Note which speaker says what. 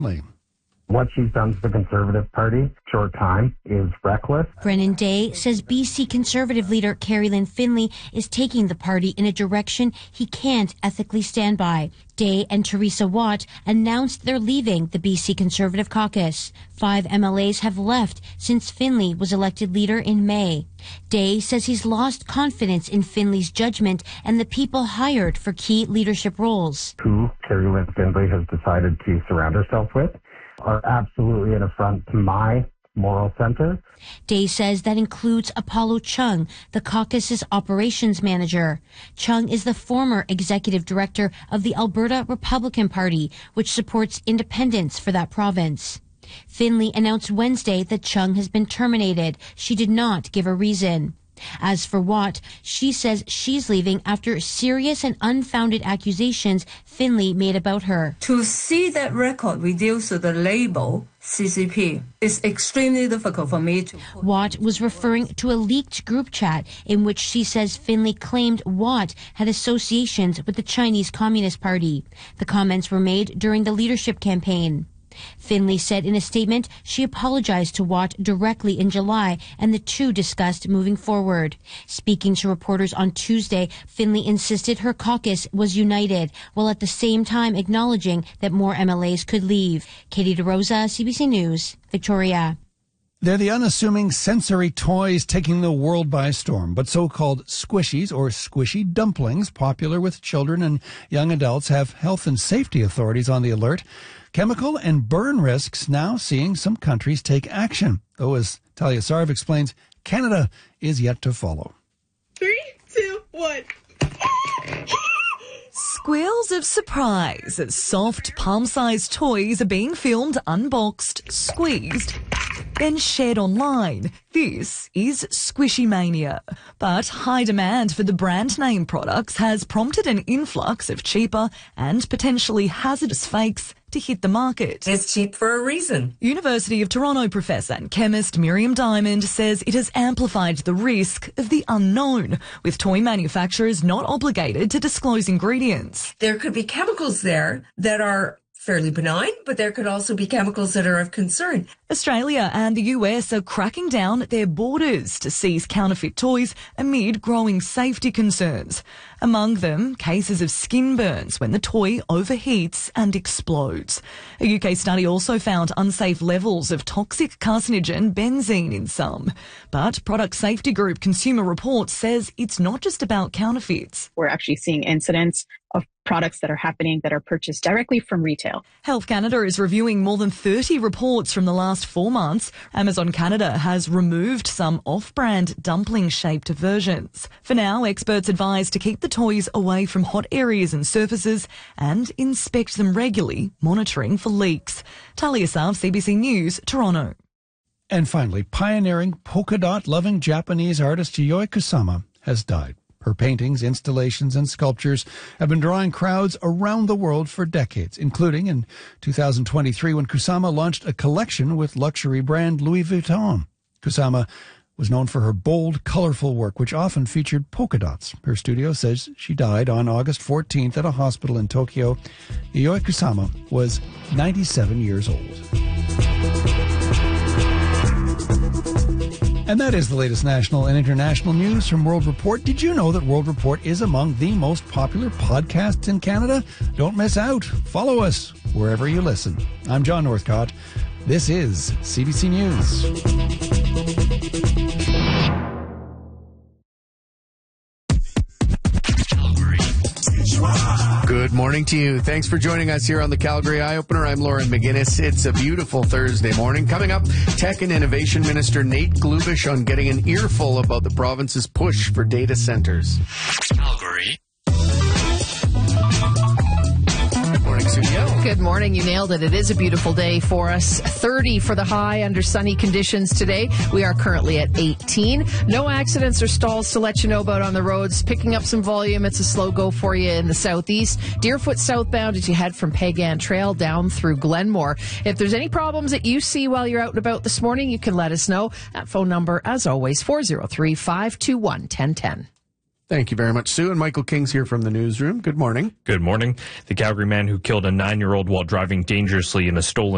Speaker 1: What she's done to the Conservative Party, short time, is reckless.
Speaker 2: Brennan Day says BC Conservative leader Carrie Lynn Finlay is taking the party in a direction he can't ethically stand by. Day and Teresa Watt announced they're leaving the BC Conservative caucus. 5 MLAs have left since Finlay was elected leader in May. Day says he's lost confidence in Finlay's judgment and the people hired for key leadership roles.
Speaker 1: Who Carrie Lynn Finlay has decided to surround herself with are absolutely an affront to my moral center.
Speaker 2: Day says that includes Apollo Chung, the caucus's operations manager. Chung is the former executive director of the Alberta Republican Party, which supports independence for that province. Finlay announced Wednesday that Chung has been terminated. She did not give a reason. As for Watt, she says she's leaving after serious and unfounded accusations Finlay made about her.
Speaker 3: To see that record reduced to the label CCP is extremely difficult for me to...
Speaker 2: Watt was referring to a leaked group chat in which she says Finlay claimed Watt had associations with the Chinese Communist Party. The comments were made during the leadership campaign. Finlay said in a statement she apologized to Watt directly in July and the two discussed moving forward. Speaking to reporters on Tuesday, Finlay insisted her caucus was united while at the same time acknowledging that more MLAs could leave. Katie DeRosa, CBC News, Victoria.
Speaker 4: They're the unassuming sensory toys taking the world by storm, but so-called squishies or squishy dumplings, popular with children and young adults, have health and safety authorities on the alert. Chemical and burn risks now seeing some countries take action, though, as Talia Sarv explains, Canada is yet to follow.
Speaker 5: 3, 2, 1.
Speaker 6: Squeals of surprise as soft, palm-sized toys are being filmed unboxed, squeezed, then shared online. This is Squishy Mania. But high demand for the brand name products has prompted an influx of cheaper and potentially hazardous fakes to hit the market.
Speaker 7: It's cheap for a reason.
Speaker 6: University of Toronto professor and chemist Miriam Diamond says it has amplified the risk of the unknown, with toy manufacturers not obligated to disclose ingredients.
Speaker 7: There could be chemicals there that are fairly benign, but there could also be chemicals that are of concern.
Speaker 6: Australia and the US are cracking down at their borders to seize counterfeit toys amid growing safety concerns. Among them, cases of skin burns when the toy overheats and explodes. A UK study also found unsafe levels of toxic carcinogen benzene in some. But product safety group Consumer Reports says it's not just about counterfeits.
Speaker 8: We're actually seeing incidents of products that are happening that are purchased directly from retail.
Speaker 6: Health Canada is reviewing more than 30 reports from the last 4 months. Amazon Canada has removed some off-brand dumpling-shaped versions. For now, experts advise to keep the toys away from hot areas and surfaces and inspect them regularly, monitoring for leaks. Talia Sarv, CBC News, Toronto.
Speaker 4: And finally, pioneering polka dot-loving Japanese artist Yayoi Kusama has died. Her paintings, installations, and sculptures have been drawing crowds around the world for decades, including in 2023 when Kusama launched a collection with luxury brand Louis Vuitton. Kusama was known for her bold, colorful work, which often featured polka dots. Her studio says she died on August 14th at a hospital in Tokyo. Yayoi Kusama was 97 years old. And that is the latest national and international news from World Report. Did you know that World Report is among the most popular podcasts in Canada? Don't miss out. Follow us wherever you listen. I'm John Northcott. This is CBC News.
Speaker 9: Good morning to you. Thanks for joining us here on the Calgary Eye Opener. I'm Lauren McGinnis. It's a beautiful Thursday morning. Coming up, Tech and Innovation Minister Nate Glubish on getting an earful about the province's push for data centers. Calgary. Morning, Sudio.
Speaker 10: Good morning. You nailed it. It is a beautiful day for us. 30 for the high under sunny conditions today. We are currently at 18. No accidents or stalls to let you know about on the roads. Picking up some volume. It's a slow go for you in the southeast. Deerfoot southbound as you head from Pagan Trail down through Glenmore. If there's any problems that you see while you're out and about this morning, you can let us know. That phone number, as always, 403-521-1010.
Speaker 9: Thank you very much, Sue. And Michael King's here from the newsroom. Good morning.
Speaker 11: Good morning. The Calgary man who killed a 9-year-old while driving dangerously in a stolen